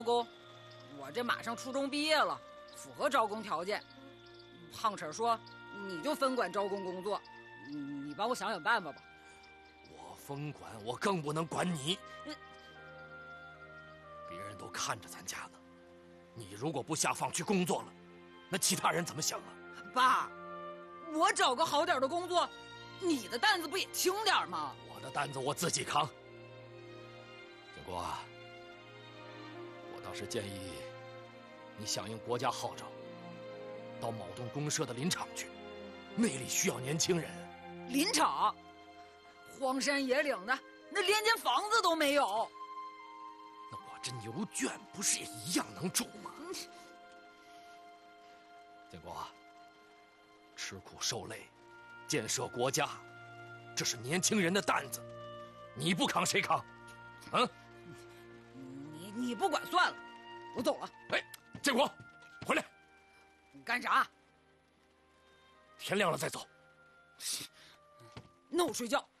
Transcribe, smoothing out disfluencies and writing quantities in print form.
工，我这马上初中毕业了，符合招工条件。胖婶说，你就分管招工工作，你帮我想想办法吧。 我分管，我更不能管你。别人都看着咱家呢，你如果不下放去工作了，那其他人怎么想啊？ 爸，我找个好点的工作，你的担子不也轻点吗？ 我的担子我自己扛。建国啊，我倒是建议你响应国家号召，到某栋公社的林场去，那里需要年轻人。 林场，荒山野岭的，那连间房子都没有。 那我这牛圈不是也一样能住吗？建国，吃苦受累，建设国家，这是年轻人的担子，你不扛谁扛？啊？ 你不管算了，我走了。 哎，建国，回来！ 你干啥？ 天亮了再走。 那我睡觉。